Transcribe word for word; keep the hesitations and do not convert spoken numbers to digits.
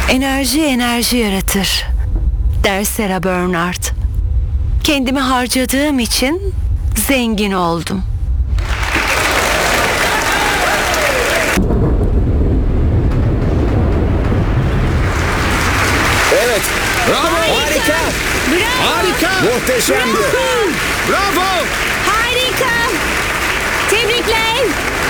Enerji enerji yaratır der Sarah Bernhardt. Kendimi harcadığım için zengin oldum. Evet. Bravo. Harika. Bravo. Harika. Muhteşemdi. Bravo. Harika. Tebrikler.